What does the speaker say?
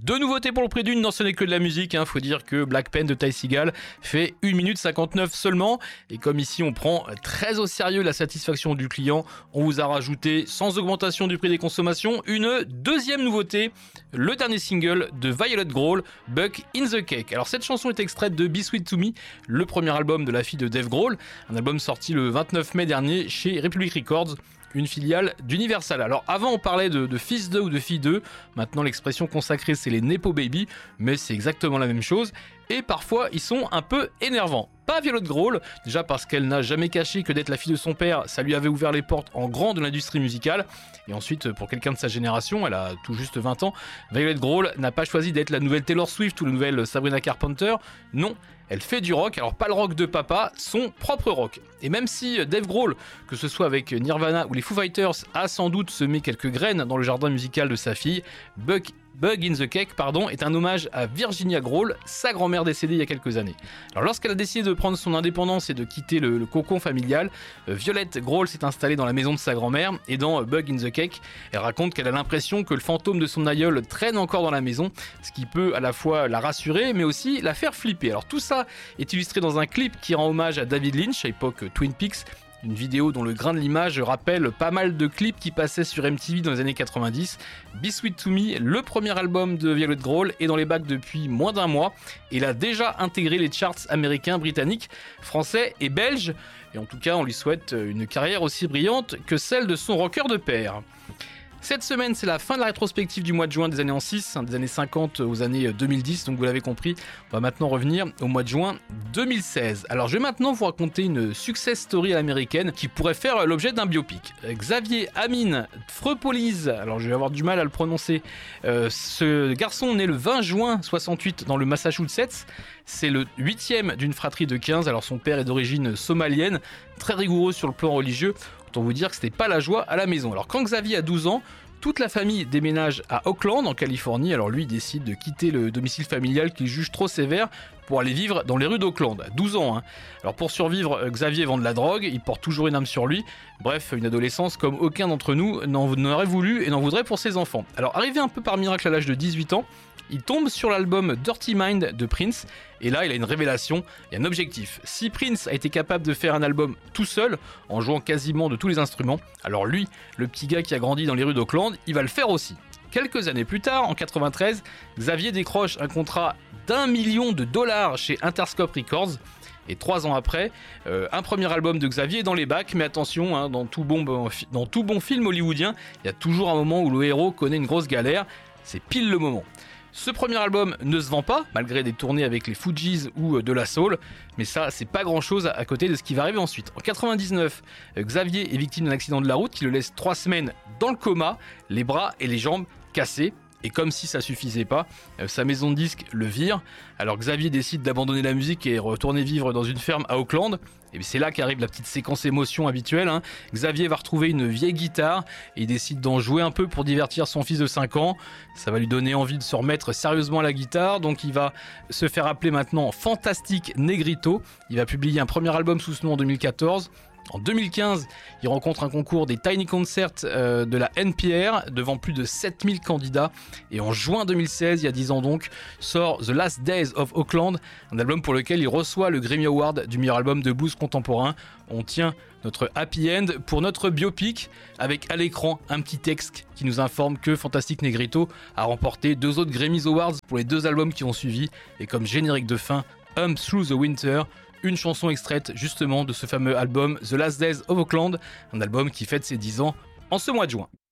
Deux nouveautés pour le prix d'une, non ce n'est que de la musique, faut dire que Black Pen de Ty Segall fait 1 minute 59 seulement, et comme ici on prend très au sérieux la satisfaction du client, on vous a rajouté, sans augmentation du prix des consommations, une deuxième nouveauté, le dernier single de Violet Grohl, Buck in the Cake. Alors cette chanson est extraite de Be Sweet to Me, le premier album de la fille de Dave Grohl, un album sorti le 29 mai dernier chez Republic Records, une filiale d'Universal. Alors avant on parlait de fils 2 ou de fille 2, maintenant l'expression consacrée c'est les Nepo Baby, mais c'est exactement la même chose, et parfois ils sont un peu énervants. Pas Violet Grohl, déjà parce qu'elle n'a jamais caché que d'être la fille de son père, ça lui avait ouvert les portes en grand de l'industrie musicale, et ensuite pour quelqu'un de sa génération, elle a tout juste 20 ans, Violet Grohl n'a pas choisi d'être la nouvelle Taylor Swift ou la nouvelle Sabrina Carpenter, non, elle fait du rock, alors pas le rock de papa, son propre rock. Et même si Dave Grohl, que ce soit avec Nirvana ou les Foo Fighters, a sans doute semé quelques graines dans le jardin musical de sa fille, Bug in the Cake est un hommage à Virginia Grohl, sa grand-mère décédée il y a quelques années. Alors lorsqu'elle a décidé de prendre son indépendance et de quitter le cocon familial, Violette Grohl s'est installée dans la maison de sa grand-mère, et dans Bug in the Cake, elle raconte qu'elle a l'impression que le fantôme de son aïeul traîne encore dans la maison, ce qui peut à la fois la rassurer mais aussi la faire flipper. Alors tout ça est illustré dans un clip qui rend hommage à David Lynch, à l'époque Twin Peaks, une vidéo dont le grain de l'image rappelle pas mal de clips qui passaient sur MTV dans les années 90. Be Sweet to Me, le premier album de Violet Grohl, est dans les bacs depuis moins d'un mois. Il a déjà intégré les charts américains, britanniques, français et belges. Et en tout cas, on lui souhaite une carrière aussi brillante que celle de son rocker de père. Cette semaine, c'est la fin de la rétrospective du mois de juin des années en 6, des années 50 aux années 2010, donc vous l'avez compris, on va maintenant revenir au mois de juin 2016. Alors je vais maintenant vous raconter une success story à l'américaine qui pourrait faire l'objet d'un biopic. Xavier Amin Frepoliz, alors je vais avoir du mal à le prononcer, ce garçon né le 20 juin 68 dans le Massachusetts, c'est le 8e d'une fratrie de 15, alors son père est d'origine somalienne, très rigoureux sur le plan religieux. Autant vous dire que c'était pas la joie à la maison. Alors quand Xavier a 12 ans, toute la famille déménage à Oakland en Californie, alors lui il décide de quitter le domicile familial qu'il juge trop sévère pour aller vivre dans les rues d'Oakland, à 12 ans. Alors pour survivre, Xavier vend de la drogue, il porte toujours une âme sur lui, bref, une adolescence comme aucun d'entre nous n'en aurait voulu et n'en voudrait pour ses enfants. Alors arrivé un peu par miracle à l'âge de 18 ans, il tombe sur l'album Dirty Mind de Prince, et là il a une révélation et un objectif. Si Prince a été capable de faire un album tout seul, en jouant quasiment de tous les instruments, alors lui, le petit gars qui a grandi dans les rues d'Oakland, il va le faire aussi. Quelques années plus tard, en 93, Xavier décroche un contrat d'1 million de dollars chez Interscope Records, et 3 ans après, un premier album de Xavier est dans les bacs, mais attention, dans tout bon film hollywoodien, il y a toujours un moment où le héros connaît une grosse galère, c'est pile le moment. Ce premier album ne se vend pas, malgré des tournées avec les Fugees ou de la soul, mais ça, c'est pas grand chose à côté de ce qui va arriver ensuite. En 99, Xavier est victime d'un accident de la route qui le laisse 3 semaines dans le coma, les bras et les jambes cassés. Et comme si ça suffisait pas, sa maison de disques le vire. Alors Xavier décide d'abandonner la musique et retourner vivre dans une ferme à Oakland. Et c'est là qu'arrive la petite séquence émotion habituelle. Xavier va retrouver une vieille guitare et il décide d'en jouer un peu pour divertir son fils de 5 ans. Ça va lui donner envie de se remettre sérieusement à la guitare. Donc il va se faire appeler maintenant Fantastic Negrito. Il va publier un premier album sous ce nom en 2014. En 2015, il rencontre un concours des Tiny Concerts de la NPR devant plus de 7000 candidats. Et en juin 2016, il y a 10 ans donc, sort The Last Days of Oakland, un album pour lequel il reçoit le Grammy Award du meilleur album de blues contemporain. On tient notre happy end pour notre biopic, avec à l'écran un petit texte qui nous informe que Fantastic Negrito a remporté 2 autres Grammy Awards pour les 2 albums qui ont suivi. Et comme générique de fin, Through the Winter, une chanson extraite justement de ce fameux album The Last Days of Oakland, un album qui fête ses 10 ans en ce mois de juin.